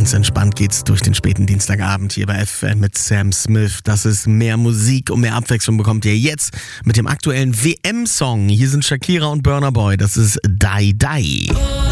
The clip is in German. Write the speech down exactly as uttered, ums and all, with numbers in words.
Ganz entspannt geht's durch den späten Dienstagabend hier bei F M mit Sam Smith. Das ist mehr Musik und mehr Abwechslung bekommt ihr jetzt mit dem aktuellen W M-Song. Hier sind Shakira und Burna Boy. Das ist Die Die.